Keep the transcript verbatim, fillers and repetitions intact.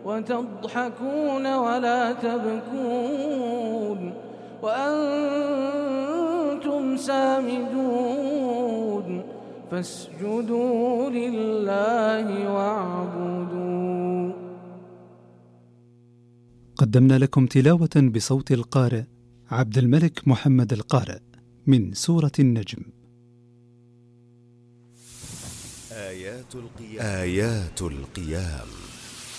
وتضحكون ولا تبكون وأنتم سامدون فاسجدوا لله واعبدوا. قدمنا لكم تلاوة بصوت القارئ عبد الملك محمد القارئ من سورة النجم. آيات القيام, آيات القيام